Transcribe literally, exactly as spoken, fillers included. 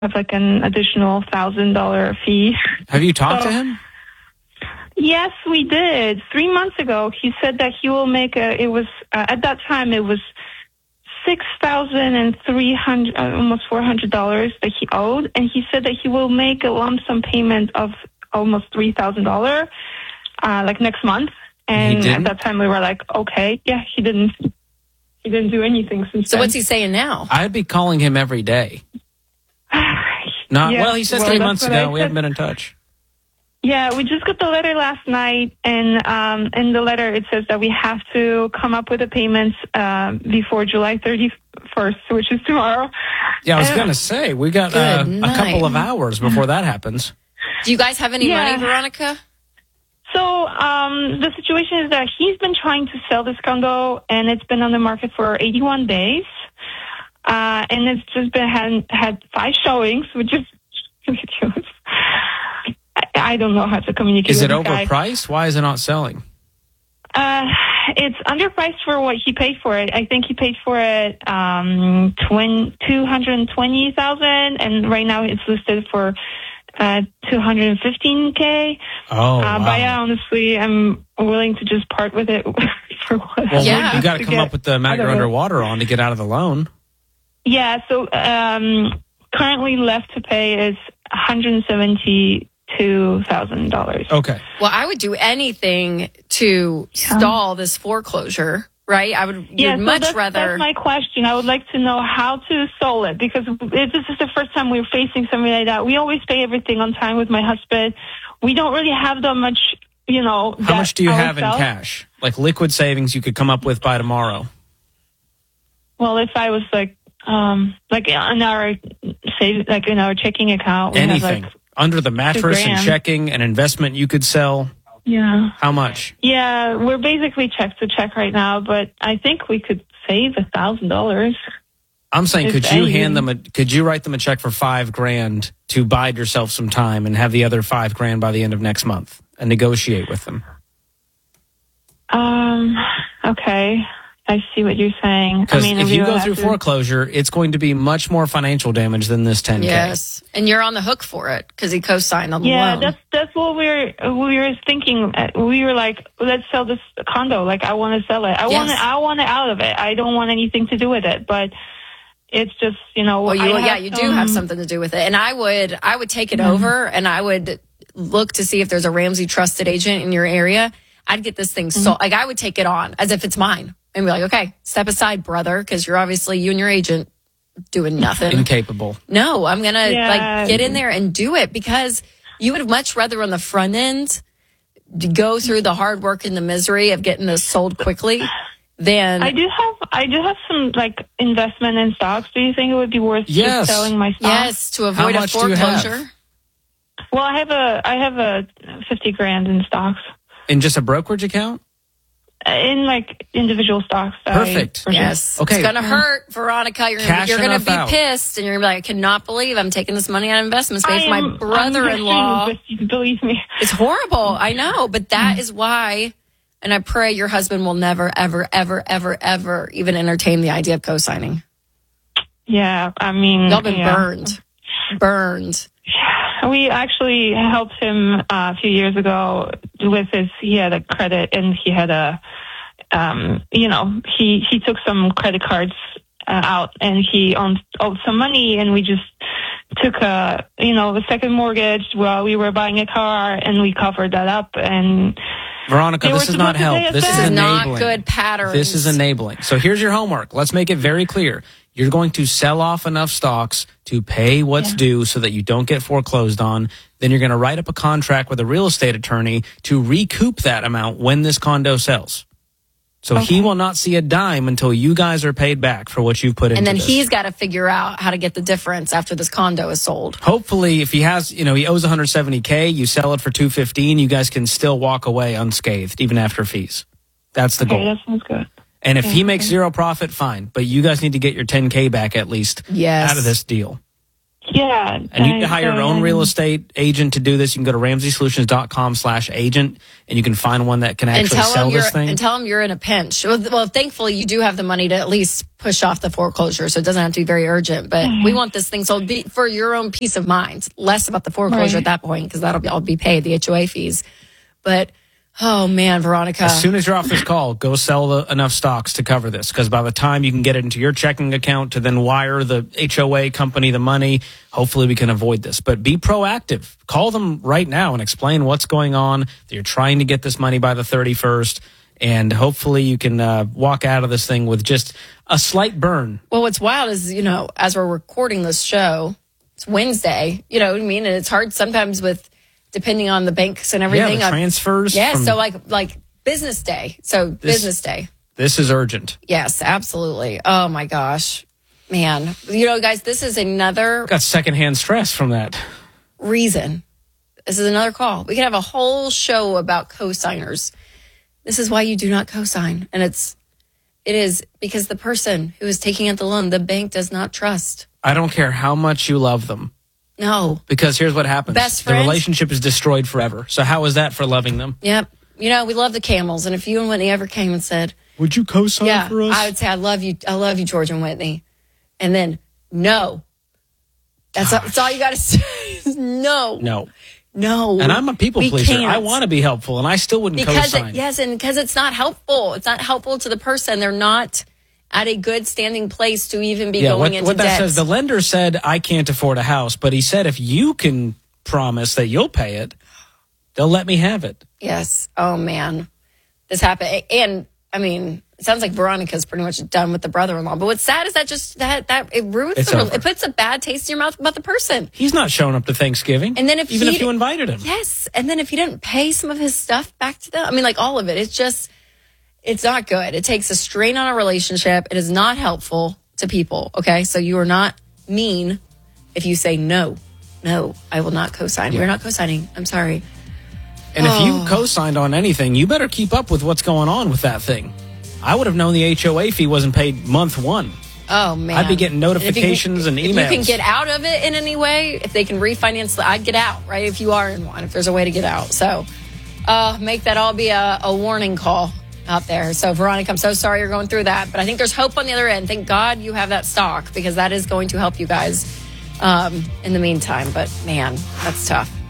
have like an additional thousand dollar fee. Have you talked So- to him? Yes, we did. Three months ago, he said that he will make a, it was, uh, at that time, it was six thousand three hundred dollars, uh, almost four hundred dollars that he owed. And he said that he will make a lump sum payment of almost three thousand dollars, uh, like next month. And at that time, we were like, okay. Yeah, he didn't, he didn't do anything since So then. what's he saying now? I'd be calling him every day. Not, Yeah, well, he said well, three that's months what ago. I We said. haven't been in touch. Yeah, we just got the letter last night, and um, in the letter it says that we have to come up with the payments uh, before July thirty-first, which is tomorrow. Yeah, I was Uh, going to say, we got uh, Good a couple night. of hours before that happens. Do you guys have any Yeah. money, Veronica? So um, the situation is that he's been trying to sell this condo, and it's been on the market for eighty-one days, uh, and it's just been had, had five showings, which is ridiculous. I, I don't know how to communicate Is with it this guy. overpriced? Why is it not selling? Uh, it's underpriced for what he paid for it. I think he paid for it um, two hundred twenty thousand dollars, and right now it's listed for uh, two hundred fifteen K. Oh, Uh, wow. but yeah, honestly, I'm willing to just part with it for what. Well, Yeah. you got to to come get up with the amount out you're of it. underwater on to get out of the loan. Yeah, so um, currently left to pay is one hundred seventy-two thousand dollars. Okay. Well, I would do anything to stall this foreclosure, right? I would Yeah, you'd so much that's, rather. that's my question. I would like to know how to solve it, because it, this is the first time we're facing something like that. We always pay everything on time with my husband. We don't really have that much, you know. How much do you have in ourselves. cash? Like liquid savings you could come up with by tomorrow? Well, if I was like, um, like in our save, like in our checking account, we Anything. have like, Under the mattress and grand. checking, an investment you could sell. yeah. How much? Yeah, we're basically check to check right now, but I think we could save a thousand dollars. I'm saying, If could you anything. hand them a, could you write them a check for five grand to bide yourself some time and have the other five grand by the end of next month and negotiate with them? Um. Okay, I see what you're saying. I Because mean, if we you will go have through to- foreclosure, it's going to be much more financial damage than this ten K. Yes, and you're on the hook for it because he co-signed on the Yeah, loan. that's that's what we were we were thinking. Uh, We were like, let's sell this condo. Like, I want to sell it. I Yes. want it. I want it out of it. I don't want anything to do with it. But it's just, you know. Well, you, I yeah, have you do some- have something to do with it, and I would, I would take it over, and I would look to see if there's a Ramsey trusted agent in your area. I'd get this thing sold. Like I would take it on as if it's mine, and be like, okay, step aside, brother, because you're obviously you and your agent doing nothing. Incapable. No, I'm gonna Yeah. like get in there and do it because you would much rather on the front end to go through the hard work and the misery of getting this sold quickly than I do have I do have some like investment in stocks. Do you think it would be worth Yes. just selling my stocks? yes to avoid a much do you have? foreclosure. Well, I have a I have a fifty grand in stocks. In just a brokerage account? In like individual stocks. that I Perfect. purchased. Yes. Okay. It's gonna hurt, Veronica. You're gonna, Cash you're gonna enough be out. pissed and you're gonna be like, I cannot believe I'm taking this money out of investments I made for my am- brother in law. I'm just- believe me. It's horrible. I know, but that is why, and I pray your husband will never, ever, ever, ever, ever even entertain the idea of co-signing. Yeah, I mean, Y'all been yeah. burned. Burned. We actually helped him uh, a few years ago with his. He had a credit, and he had a, um, you know, he he took some credit cards uh, out, and he owed, owed some money, and we just took a, you know, a second mortgage while we were buying a car, and we covered that up. And Veronica, They this were is not supposed to help. pay This us is back. This is not enabling. good patterns. This is enabling. So here's your homework. Let's make it very clear. You're going to sell off enough stocks to pay what's Yeah. due so that you don't get foreclosed on. Then you're going to write up a contract with a real estate attorney to recoup that amount when this condo sells. So he will not see a dime until you guys are paid back for what you've put into And then this. he's got to figure out how to get the difference after this condo is sold. Hopefully, if he has, you know, he owes one hundred seventy K, you sell it for two fifteen, you guys can still walk away unscathed, even after fees. That's the okay, goal. that sounds good. And if Yeah, he makes okay. zero profit, fine. But you guys need to get your ten K back at least Yes. out of this deal. Yeah. And you can I- hire your I- own real estate agent to do this. You can go to ramsey solutions dot com slash agent, and you can find one that can And actually tell sell them you're this thing. and tell them you're in a pinch. Well, well, thankfully you do have the money to at least push off the foreclosure, so it doesn't have to be very urgent. But we want this thing sold be, for your own peace of mind. Less about the foreclosure Right. at that point, because that'll be, all be paid, the H O A fees. But oh man, Veronica. As soon as you're off this call, go sell the, enough stocks to cover this, because by the time you can get it into your checking account to then wire the H O A company the money, hopefully we can avoid this. But be proactive. Call them right now and explain what's going on, that you're trying to get this money by the thirty-first, and hopefully you can uh, walk out of this thing with just a slight burn. Well, what's wild is, you know, as we're recording this show, it's Wednesday, you know what I mean? And it's hard sometimes with, depending on the banks and everything. Yeah, the transfers. Yeah, from- so like like business day. So business day. This is urgent. Yes, absolutely. Oh my gosh. Man. You know, guys, this is another Got secondhand stress from that. reason. This is another call. We could have a whole show about co-signers. This is why you do not co-sign. And it's it is because the person who is taking out the loan, the bank does not trust. I don't care how much you love them, No. because here's what happens. Best the friends? relationship is destroyed forever. So how is that for loving them? Yep. You know, we love the Camels. And if you and Whitney ever came and said, Would you co-sign yeah, for us? I would say, I love you. I love you, George and Whitney. And then, no. That's, all, that's all you got to say is no. no. No. And I'm a people We pleaser. can't. I want to be helpful, and I still wouldn't because co-sign. it, yes, and because it's not helpful. It's not helpful to the person. They're not at a good standing place to even be yeah, going what, into what that debt. says, the lender said, I can't afford a house, but he said, if you can promise that you'll pay it, they'll let me have it. Yes. Oh man, this happened. And I mean, it sounds like Veronica's pretty much done with the brother-in-law. But what's sad is that just that that it ruins It's the, over. it puts a bad taste in your mouth about the person. He's not showing up to Thanksgiving. And then if even he- if you invited him. Yes. And then if you didn't pay some of his stuff back to them, I mean, like all of it, it's just, it's not good. It takes a strain on a relationship. It is not helpful to people. Okay. So you are not mean if you say no, no, I will not co-sign. We're not co-signing. I'm sorry. And if Oh. you co-signed on anything, you better keep up with what's going on with that thing. I would have known the H O A fee wasn't paid month one. Oh man. I'd be getting notifications And if and you can- emails. If you can get out of it in any way, if they can refinance, I'd get out, right? If you are in one, if there's a way to get out. So uh, make that all be a, a warning call out there. So Veronica, I'm so sorry you're going through that, but I think there's hope on the other end. Thank God you have that stock, because that is going to help you guys um, in the meantime. But man, that's tough.